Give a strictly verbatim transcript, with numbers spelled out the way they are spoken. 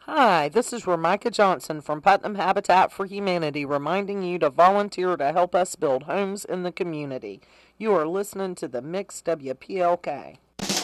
Hi, this is Ramika Johnson from Putnam Habitat for Humanity reminding you to volunteer to help us build homes in the community. You are listening to the Mix W P L K.